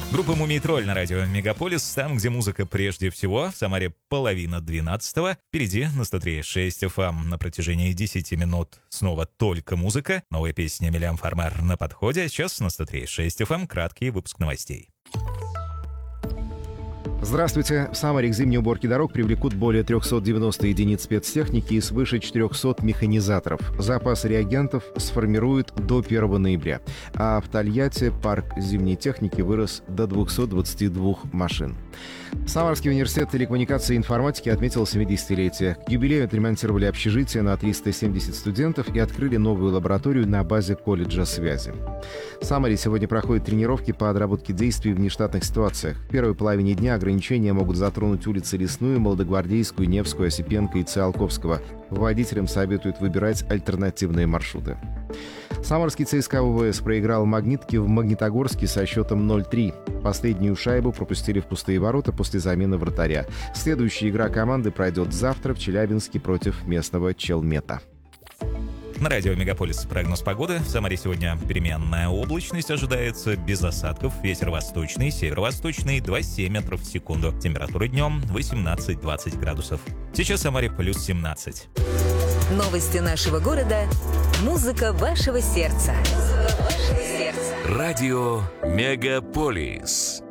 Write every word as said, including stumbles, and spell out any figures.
Группа «Мумий Тролль» на радио «Мегаполис». Там, где музыка прежде всего. В Самаре половина двенадцатого. Впереди на сто три и шесть эф эм на протяжении десяти минут снова только музыка. Новая песня Милям Фармер на подходе. Сейчас на сто три и шесть эф эм краткий выпуск новостей. Здравствуйте. В Самаре к зимней уборке дорог привлекут более трехсот девяноста единиц спецтехники и свыше четырехсот механизаторов. Запас реагентов сформируют до первого ноября. А в Тольятти парк зимней техники вырос до двухсот двадцати двух машин. Самарский университет телекоммуникации и информатики отметил семидесятилетие. К юбилею отремонтировали общежитие на триста семьдесят студентов и открыли новую лабораторию на базе колледжа связи. В Самаре сегодня проходят тренировки по отработке действий в нештатных ситуациях. В первой половине дня ограничения могут затронуть улицы Лесную, Молодогвардейскую, Невскую, Осипенко и Циолковского. Водителям советуют выбирать альтернативные маршруты. Самарский ЦСКА ВВС проиграл «Магнитке» в Магнитогорске со счетом ноль три. Последнюю шайбу пропустили в пустые ворота после замены вратаря. Следующая игра команды пройдет завтра в Челябинске против местного Челмета. На радио «Мегаполис» прогноз погоды. В Самаре сегодня переменная облачность ожидается, без осадков. Ветер восточный, северо-восточный, двадцать семь метров в секунду. Температура днем восемнадцать-двадцать градусов. Сейчас в Самаре плюс семнадцать. Новости нашего города. Музыка вашего сердца. Музыка вашего сердца. Радио «Мегаполис».